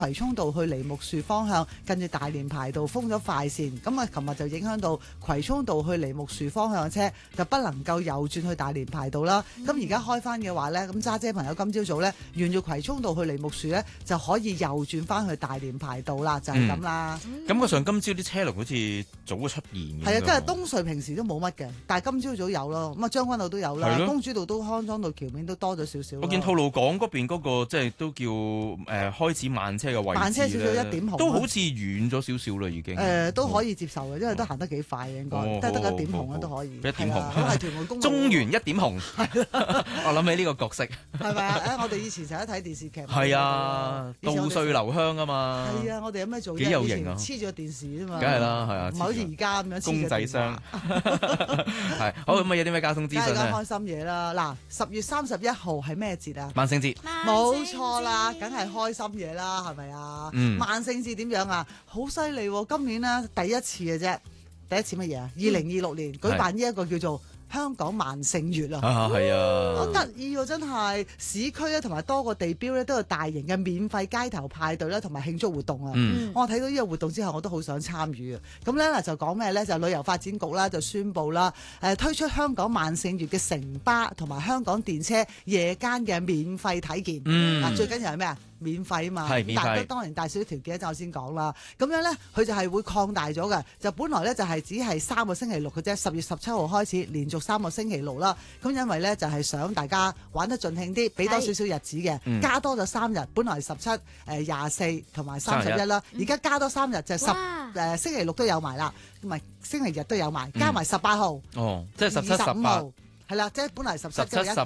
葵涌道去梨木樹方向，近住大連排道封咗快線，咁啊，琴日就影響到葵涌道去梨木樹方向嘅車就不能夠右轉去大連排道啦。咁而家開翻嘅話咧，咁揸車朋友今朝早咧沿住葵涌道去梨木樹咧就可以右轉翻去大連排道啦，就係咁啦。 感覺上今朝啲車龍好似早咗出現嘅。 係啊，跟住東隧平時都冇乜嘅，但係今朝早有咯。咁啊將軍澳都有啦，公主道都康莊道橋面都多咗少少。 我見吐露港嗰邊嗰個即係都叫開始慢車嘅位置慢車少少一點紅， 都好似遠咗少少啦已經。 都可以接受嘅，因為都行得幾快嘅應該，得一點紅都可以。 一點紅， 都係屯門公路。 中原一點紅，我諗起呢個角色。 係咪啊？我哋以前成日睇電視劇。 係啊，稻穗留香啊嘛。 係啊，我哋有咩做？ 幾有型啊！ 黐住個電視啫嘛。 梗係啦，係啊。 唔係好似而家咁樣公仔箱。係好咁啊！有啲咩交通資訊咧？ 開心嘢啦！嗱，10月31號係咩節啊？ 萬聖節。 冇錯啦，梗係開心嘢啦，係咪啊？萬聖節點樣啊？好犀利喎！今年呢，第一次嘅啫，第一次乜嘢啊？2026年舉辦呢一個叫做香港萬聖月啊！ 係啊， 好得意喎！真係市區咧同埋多個地標咧都有大型嘅免費街頭派對啦，同埋慶祝活動啊！我睇到呢個活動之後，我都好想參與啊！咁咧嗱就講咩咧？就旅遊發展局啦就宣布啦，推出香港萬聖月嘅城巴同埋香港電車夜間嘅免費體驗。嗱，最緊要係咩啊？免費啊嘛，但當然大小條件就我先講啦。咁樣咧，佢就係會擴大咗嘅。就本來咧就係只係3個星期六嘅啫，10月17號開始連續3個星期六啦。咁因為咧就係想大家玩得盡興啲，俾多少少日子嘅，加多咗3日。本來係17、24同埋31啦，而家加多3日就星期六都有埋啦，唔係星期日都有埋，加埋18號。 哦，即係17、18。 係啦，即係本嚟17、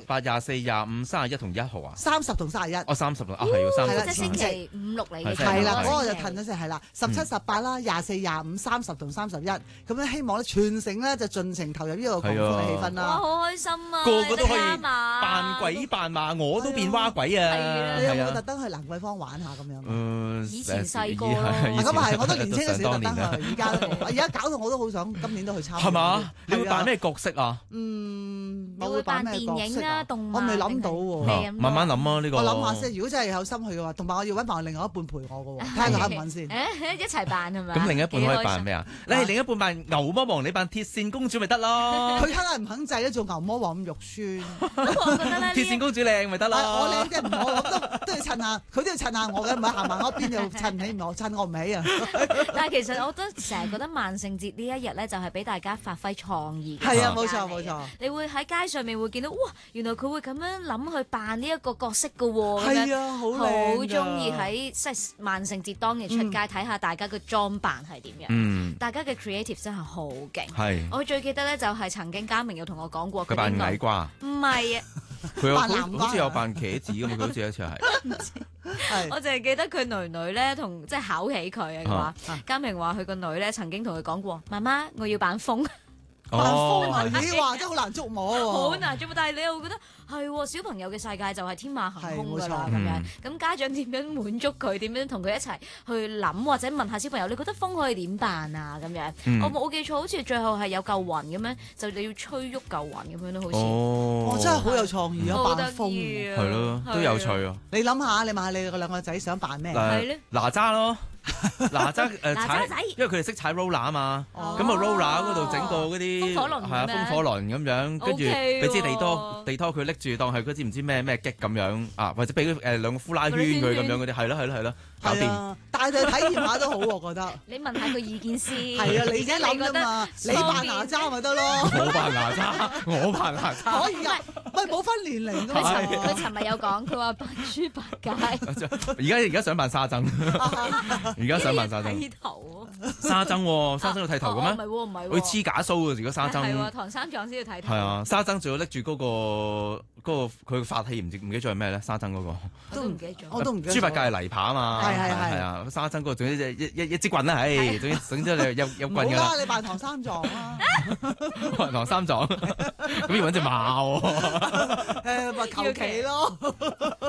18、24、25、31同1號啊 ，30同31。 哦，30啊，係喎，30。 即係星期5、6嚟嘅。 係啦，嗰個就褪咗先係啦，17、18啦，24、25、30同31，咁樣希望咧全城咧就盡情投入呢個狂歡嘅氣氛啦。 哇，好開心啊！ 個個都可以扮鬼扮馬，我都變蛙鬼啊！ 你有冇特登去蘭桂坊玩下咁樣？ 以前細個咯， 咁係，我都年輕嘅時候特登去，而家搞到我都好想今年都去參加。 係嘛？你會扮咩角色啊？ 我會扮電影啊，動漫。我未諗到喎， 慢慢諗啊呢個。 我諗下先，如果真係有心去嘅話，同埋我要揾埋另外一半陪我嘅喎，睇下佢肯唔肯先。 一齊扮係咪？ 咁另一半可以扮咩啊？你係另一半扮牛魔王，你扮鐵線公主咪得咯？ 佢梗係唔肯制咧，做牛魔王咁肉酸。 我覺得咧， 鐵線公主靚咪得咯？ 我靚啫，唔好都要襯下，佢都要襯下我嘅，唔係行埋我邊就襯起我，襯我唔起啊！ 但係其實我都成日覺得萬聖節呢一日咧，就係俾大家發揮創意。 係啊，冇錯冇錯。 你會喺街上面會見到，哇！原來佢會咁樣諗去扮呢一個角色嘅喎。 係啊，好靚。 好中意喺即係萬聖節當日出街睇下大家嘅裝扮係點樣。大家嘅 creative 真係好勁。 係。我最記得咧就係曾經嘉明有同我講過， 佢扮矮瓜。 唔係啊。 佢好似有扮茄子咁，佢好似一次係。 我淨係記得佢女咧同即係考起佢啊話，嘉明話佢個女咧曾經同佢講過，媽媽我要扮風。 扮風啊！咦，哇，真係好難捉摸喎。 好難捉摸，但係你又覺得係小朋友嘅世界就係天馬行空㗎啦咁樣。咁家長點樣滿足佢？點樣同佢一齊去諗或者問下小朋友？你覺得風可以點辦啊？咁樣我冇記錯，好似最後係有嚿雲咁樣，就你要吹喐嚿雲咁樣都好似。 哦，真係好有創意啊！扮風係咯，都有趣啊！ 你諗下，你問下你個兩個仔想扮咩？ 係咧， 哪吒咯。哪吒踩，因為佢哋識踩 roller 啊嘛，咁啊 roller 嗰度整個嗰啲係啊風火輪咁樣，跟住俾支地拖佢拎住當係嗰支唔知咩擊咁樣啊，或者俾兩個呼啦圈佢咁樣嗰啲，係咯，搞掂。帶佢體驗下都好，我覺得。你問下佢意見先。係啊，你自己諗㗎嘛，你扮哪吒咪得咯。我扮哪吒。可以啊，喂，冇分年齡㗎嘛。 佢尋日有講，佢話扮豬八戒。 而家想扮沙僧。而家想扮沙僧， 剃頭沙僧要剃頭嘅咩？ 唔係， 會黐假鬚嘅。如果沙僧係唐三藏先要剃頭。 係啊，沙僧仲要拎住嗰個佢嘅法器，唔記得咗係咩咧？沙僧嗰個都唔記得咗， 我都唔記得。 豬八戒係泥耙啊嘛，係啊，沙僧嗰個總之一支棍啦，唉，總之你有棍㗎啦。 好啦，你扮唐三藏啊！ 唐三藏，咁要揾隻馬喎。 咪求其咯。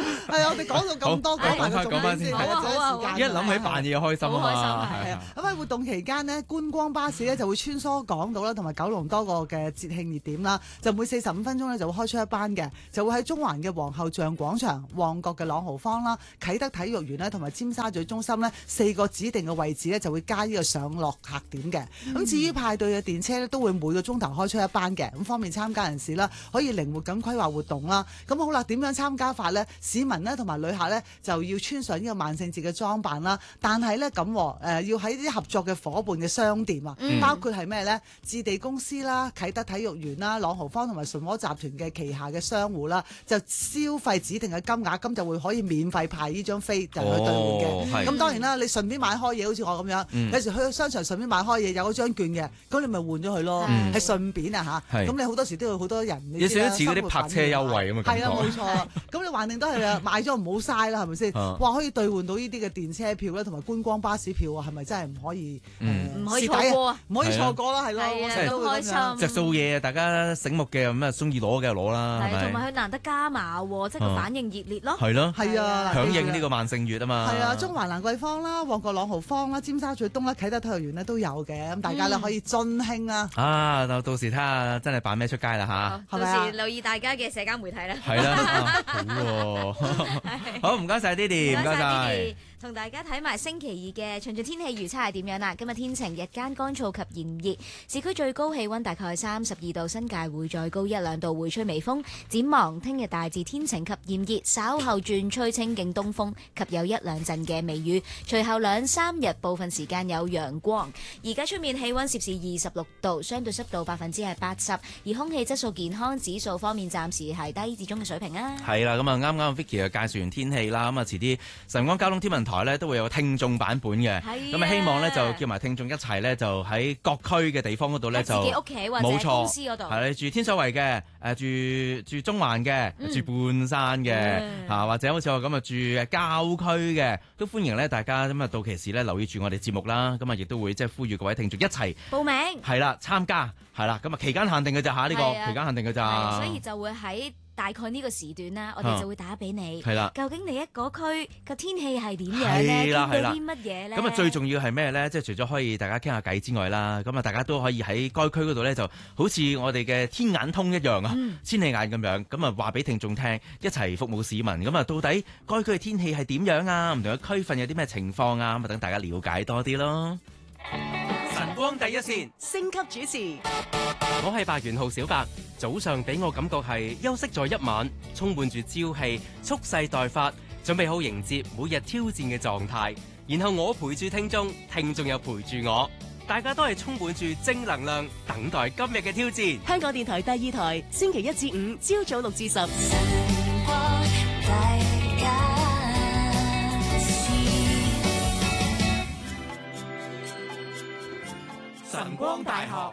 係我哋講到咁多，講翻先， 一諗起扮嘢開心啊嘛， 係啊！咁喺活動期間呢，觀光巴士咧就會穿梭港島啦，同埋九龍多個嘅節慶熱點啦，就每45分鐘咧就會開出一班嘅，就會喺中環嘅皇后像廣場、旺角嘅朗豪坊啦、啟德體育園啦，同埋尖沙咀中心呢4個指定嘅位置咧就會加呢個上落客點嘅。咁至於派對嘅電車咧，都會每個鐘頭開出一班嘅，咁方便參加人士啦，可以靈活咁規劃活動啦。咁好啦，點樣參加法呢？市民呢同埋旅客呢，就要穿上呢個萬聖節嘅裝扮啦，但係呢，咁要喺啲合作嘅伙伴嘅商店啊，包括係咩呢？置地公司啦、啟德體育園啦、朗豪坊同埋順和集團嘅旗下嘅商戶啦，就消費指定嘅金額，咁就會可以免費派呢張飛就去兌換嘅。咁當然啦，你順便買開嘢，好似我咁樣，有時去商場順便買開嘢，有嗰張券嘅，咁你咪換咗佢咯，係順便啊嚇。咁你好多時都有好多人， 有少少似嗰啲泊車優惠咁嘅感覺。係啊，冇錯。咁你橫掂都係啊，買咗唔好嘥啦，係咪先？哇，可以兌換到呢啲嘅電車票咧，同埋觀光巴士票啊，係咪真係唔可以？ 唔可以錯過啊！ 唔可以錯過啦，係咯， 我成日都開心。 隻數嘢，大家醒目嘅咁啊，中意攞嘅攞啦，係咪？ 同埋佢難得加碼，即係個反應熱烈咯。 係咯， 係啊， 響應呢個萬聖月啊嘛。 係啊，中環蘭桂坊啦、旺角朗豪坊啦、尖沙咀東啦、啟德體育園咧都有嘅，咁大家咧可以盡興啊！ 到時睇下真係扮咩出街啦嚇。 到時留意大家嘅社交媒體啦。 係啦，好唔該晒 Didi，唔該晒。 同大家睇埋星期二嘅詳盡天氣預測係點樣啦？今日天晴，日間乾燥及炎熱，市區最高氣溫大概32度，新界會再高1-2度，會吹微風。展望聽日大致天晴及炎熱，稍後轉吹清勁東風及有1-2陣嘅微雨，隨後2-3日部分時間有陽光。而家出面氣溫攝氏26度，相對濕度80%，而空氣質素健康指數方面暫時係低至中嘅水平啊。 係啦，咁啊啱啱 Vicky 就介紹完天氣啦，咁啊遲啲晨光交通天文台咧都會有個聽眾版本嘅，咁啊希望咧就叫埋聽眾一齊咧就喺各區嘅地方嗰度咧就自己屋企或者公司嗰度， 係你住天水圍嘅，住中環嘅，住半山嘅或者好似我咁啊住郊區嘅，都歡迎咧大家咁啊到期時咧留意住我哋節目啦，咁啊亦都會即係呼籲各位聽眾一齊報名， 係啦參加，係啦，咁啊期間限定嘅咋嚇，呢個期間限定嘅咋， 所以就會喺大概呢個時段啦，我哋就會打俾你。 係啦， 究竟你一嗰區嘅天氣係點樣咧？見到啲乜嘢咧？ 咁啊最重要係咩咧？即係除咗可以大家傾下偈之外啦，咁啊大家都可以喺該區嗰度咧，就好似我哋嘅天眼通一樣啊，千里眼咁樣，咁啊話俾聽眾聽，一齊服務市民。咁啊到底該區嘅天氣係點樣啊？唔同嘅區份有啲咩情況啊？咁啊等大家了解多啲咯。晨光第一線， 星級主持， 我係白元浩小白。早上俾我感覺係休息咗一晚，充滿住朝氣，蓄勢待發，準備好迎接每日挑戰嘅狀態。然後我陪住聽眾，聽眾又陪住我，大家都係充滿住正能量，等待今日嘅挑戰。 香港電台第2台，星期1至5朝早6至10。 晨光大學。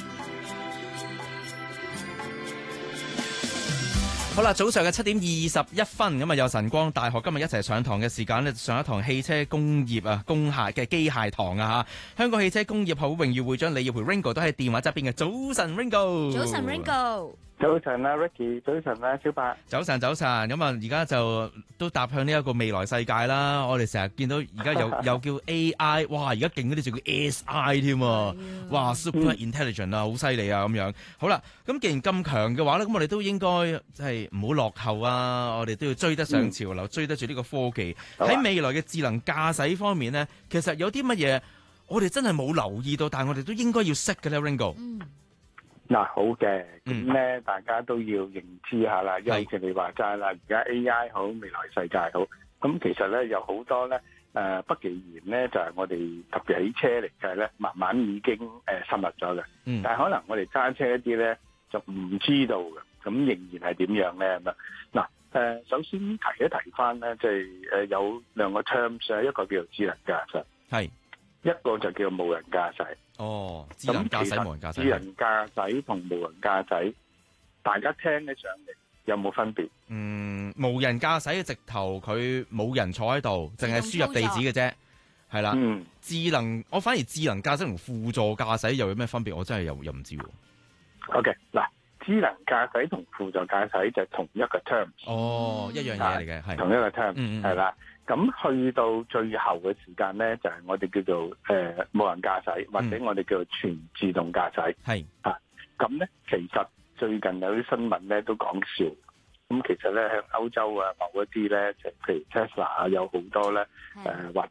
好啦，早上嘅7點21分，咁啊有晨光大學今日一齊上堂嘅時間咧，上一堂汽車工業啊工廈嘅機械堂啊嚇。香港汽車工業學會榮譽會長李耀培 Ringo 都喺電話側邊嘅。早晨 Ringo， 早晨 Ringo。 早晨啊 Ricky，早晨啊小白。 早晨，咁啊而家就都踏向呢一個未來世界啦。我哋成日見到而家又叫 AI， 哇！而家勁嗰啲仲叫 SI 添啊，哇 Super Intelligent 啊，好犀利啊咁樣。好啦，咁既然咁強嘅話咧，咁我哋都應該即係唔好落後啊！我哋都要追得上潮流，追得住呢個科技。喺未來嘅智能駕駛方面呢，其實有啲乜嘢我哋真係冇留意到，但係我哋都應該要識嘅咧 Ringo。 嗱，好嘅，咁咧大家都要認知下啦，因為你話齋啦，而家 AI 好，未來世界好，咁其實咧有好多咧不其然咧，就係我哋特別喺車嚟計咧，慢慢已經深入咗嘅。但係可能我哋揸車一啲咧就唔知道嘅，咁仍然係點樣咧咁啊？嗱，首先提一提翻咧，即係有兩個 terms， 一個叫做智能駕駛，係一個就叫無人駕駛。哦，智能駕駛、無人駕駛。智能駕駛同無人駕駛，大家聽起上嚟有冇分別？ 無人駕駛嘅直頭佢冇人坐喺度，淨係輸入地址嘅啫，係啦。智能，我反而智能駕駛同輔助駕駛又有咩分別？我真係又唔知喎。 OK，嗱， 智能駕駛同輔助駕駛就係同一個 term。 哦，一樣嘢嚟嘅，係同一個 term，係啦。咁去到最後嘅時間咧，就係我哋叫做無人駕駛，或者我哋叫做全自動駕駛。 係咁咧，其實最近有啲新聞咧都講笑。咁其實咧喺歐洲啊，某一啲咧，就譬如 Tesla 啊，有好多咧或